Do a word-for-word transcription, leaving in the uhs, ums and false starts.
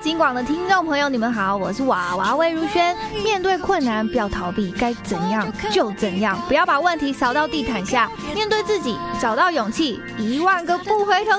金广的听众朋友，你们好，我是娃娃魏如萱。面对困难，不要逃避，该怎样就怎样，不要把问题扫到地毯下，面对自己，找到勇气，一万个不回头